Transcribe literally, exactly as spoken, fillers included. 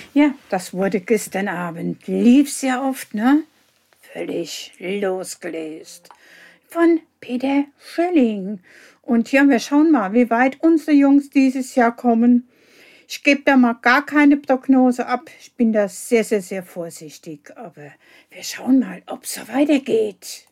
Ja, das wurde gestern Abend. Lief sehr oft, ne? Völlig losgelöst. Von Peter Schilling. Und ja, wir schauen mal, wie weit unsere Jungs dieses Jahr kommen. Ich gebe da mal gar keine Prognose ab. Ich bin da sehr, sehr, sehr vorsichtig. Aber wir schauen mal, ob es so weitergeht.